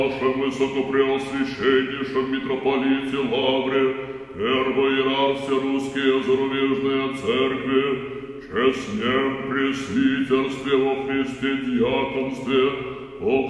Нашем высокопреосвященнейшем митрополите Лавре, первый раз все русские зарубежные церкви, честнем пресвитерстве во Христе дьяконстве, о